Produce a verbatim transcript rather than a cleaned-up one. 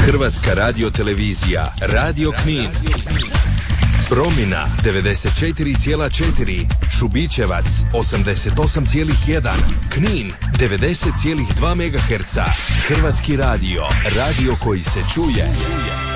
Hrvatska radiotelevizija, Radio Knin. Promina devedeset četiri zarez četiri, Šubićevac osamdeset osam zarez jedan, Knin devedeset zarez dva megaherca. Hrvatski radio, radio koji se čuje.